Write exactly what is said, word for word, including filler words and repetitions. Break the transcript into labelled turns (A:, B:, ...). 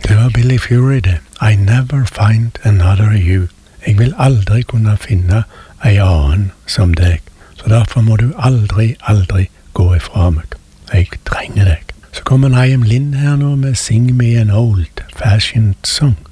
A: Det var Billy Fury det. I never find another you. Jeg vil aldri kunne finne ei annen som deg. Så derfor må du aldri, aldri gå ifra meg. Jeg trenger deg. Så kommer Naim Lind her nå med Sing Me an Old Fashioned Song.